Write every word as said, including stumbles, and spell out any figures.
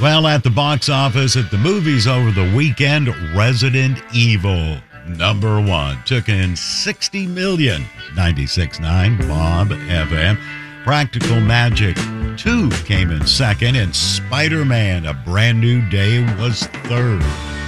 Well, at the box office at the movies over the weekend, Resident Evil, number one, took in sixty million dollars. ninety-six point nine Bob F M. Practical Magic two came in second, and Spider-Man, A Brand New Day was third.